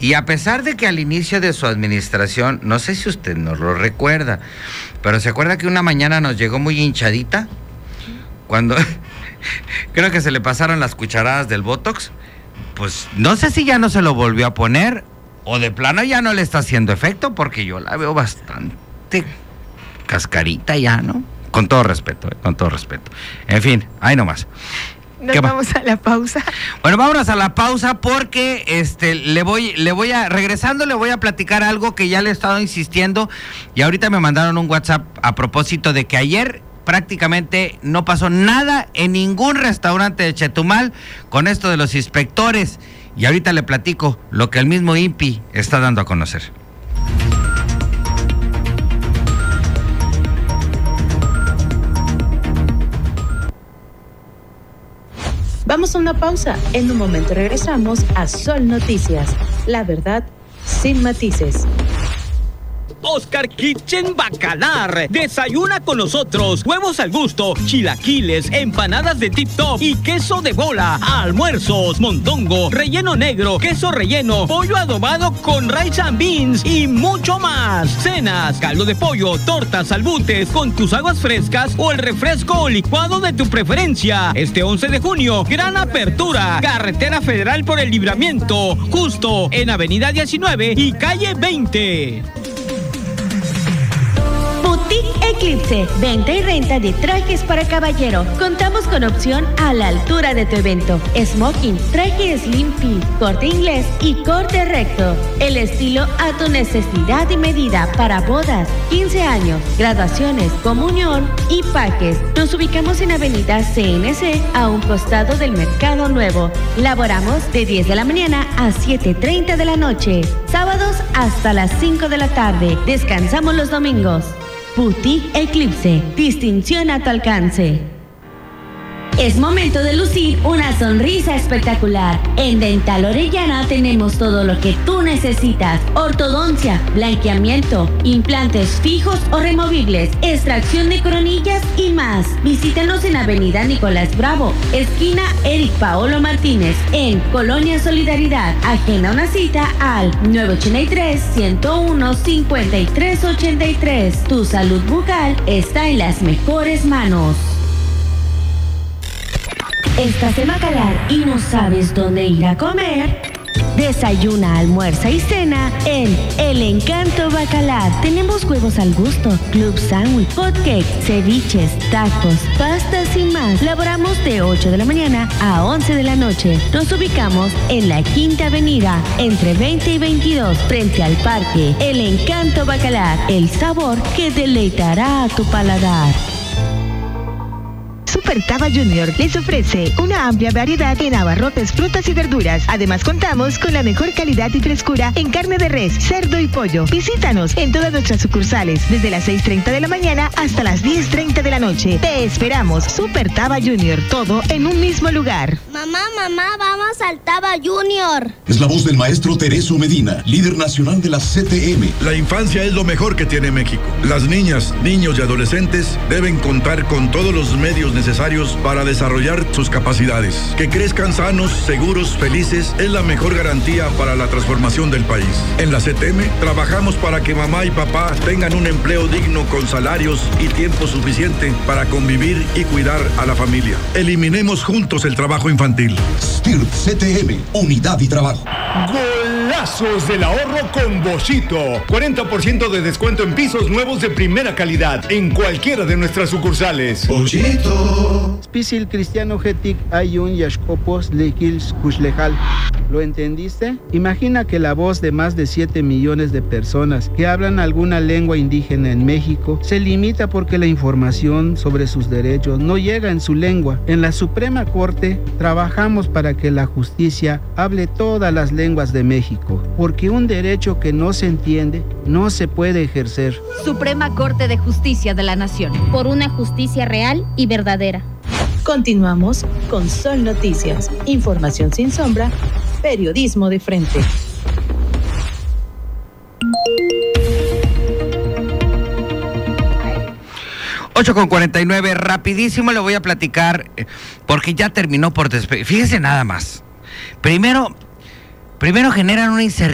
Y a pesar de que al inicio de su administración, no sé si usted nos lo recuerda, pero ¿se acuerda que una mañana nos llegó muy hinchadita? Cuando creo que se le pasaron las cucharadas del Botox, pues no sé si ya no se lo volvió a poner o de plano ya no le está haciendo efecto, porque yo la veo bastante cascarita ya, ¿no? Con todo respeto, con todo respeto. En fin, ahí nomás. Nos vamos a la pausa. Bueno, vámonos a la pausa porque regresando le voy a platicar algo que ya le he estado insistiendo y ahorita me mandaron un WhatsApp a propósito de que ayer prácticamente no pasó nada en ningún restaurante de Chetumal con esto de los inspectores y ahorita le platico lo que el mismo INPI está dando a conocer. Vamos a una pausa. En un momento regresamos a Sol Noticias. La verdad sin matices. Oscar Kitchen Bacalar. Desayuna con nosotros. Huevos al gusto, chilaquiles, empanadas de Tip Top y queso de bola. Almuerzos, mondongo, relleno negro, queso relleno, pollo adobado con rice and beans y mucho más. Cenas, caldo de pollo, tortas, albutes con tus aguas frescas o el refresco o licuado de tu preferencia. Este 11 de junio, gran apertura. Carretera Federal por el Libramiento, justo en Avenida 19 y calle 20. Boutique Eclipse, venta y renta de trajes para caballero. Contamos con opción a la altura de tu evento. Smoking, traje slim fit, corte inglés y corte recto. El estilo a tu necesidad y medida para bodas, 15 años, graduaciones, comunión y paques. Nos ubicamos en Avenida CNC a un costado del Mercado Nuevo. Laboramos de 10 de la mañana a 7:30 de la noche. Sábados hasta las 5 de la tarde. Descansamos los domingos. Boutique Eclipse, distinción a tu alcance. Es momento de lucir una sonrisa espectacular. En Dental Orellana tenemos todo lo que tú necesitas. Ortodoncia, blanqueamiento, implantes fijos o removibles, extracción de coronillas y más. Visítanos en Avenida Nicolás Bravo, esquina Eric Paolo Martínez, en Colonia Solidaridad. Agenda una cita al 983-101-5383. Tu salud bucal está en las mejores manos. ¿Estás en Bacalar y no sabes dónde ir a comer? Desayuna, almuerza y cena en El Encanto Bacalar. Tenemos huevos al gusto, club sándwich, hotcake, ceviches, tacos, pastas y más. Laboramos de 8 de la mañana a 11 de la noche. Nos ubicamos en la Quinta Avenida, entre 20 y 22, frente al parque. El Encanto Bacalar, el sabor que deleitará a tu paladar. Super Taba Junior les ofrece una amplia variedad en abarrotes, frutas y verduras. Además contamos con la mejor calidad y frescura en carne de res, cerdo y pollo. Visítanos en todas nuestras sucursales desde las 6:30 de la mañana hasta las 10:30 de la noche. Te esperamos. Super Taba Junior, todo en un mismo lugar. Mamá, vamos al Taba Junior. Es la voz del maestro Tereso Medina, líder nacional de la CTM. La infancia es lo mejor que tiene México. Las niñas, niños y adolescentes deben contar con todos los medios necesarios para desarrollar sus capacidades. Que crezcan sanos, seguros, felices es la mejor garantía para la transformación del país. En la CTM trabajamos para que mamá y papá tengan un empleo digno con salarios y tiempo suficiente para convivir y cuidar a la familia. Eliminemos juntos el trabajo infantil. STIRT CTM, unidad y trabajo. Golazos del ahorro con Boschito. 40% de descuento en pisos nuevos de primera calidad en cualquiera de nuestras sucursales. Boschito. Spisil Cristiano Getik Ayun Yashkopos Lekils Kushlejal. ¿Lo entendiste? Imagina que la voz de más de 7 millones de personas que hablan alguna lengua indígena en México se limita porque la información sobre sus derechos no llega en su lengua. En la Suprema Corte trabajamos para que la justicia hable todas las lenguas de México, porque un derecho que no se entiende no se puede ejercer. Suprema Corte de Justicia de la Nación. Por una justicia real y verdadera. Continuamos con Sol Noticias. Información sin sombra, periodismo de frente. Ocho con 49, rapidísimo le voy a platicar, porque ya terminó por despedir. Fíjese nada más. Primero generan una incertidumbre.